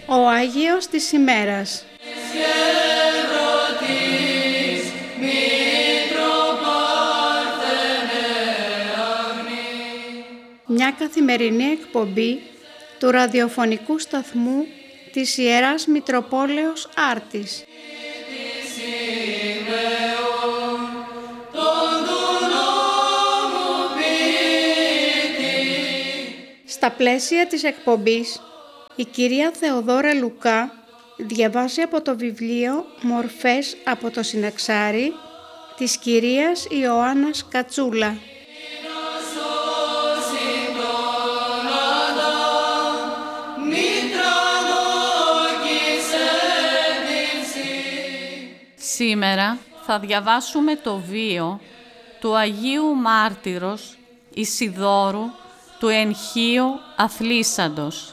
Ο Άγιος της ημέρας. Μια καθημερινή εκπομπή του ραδιοφωνικού σταθμού της Ιεράς Μητροπόλεως Άρτης. Στα πλαίσια της εκπομπής, η κυρία Θεοδόρα Λουκά διαβάζει από το βιβλίο «Μορφές από το Συναξάρι» της κυρίας Ιωάννας Κατσούλα. Σήμερα θα διαβάσουμε το βίο του Αγίου Μάρτυρος Ισιδώρου του Εγχείου Αθλήσαντος.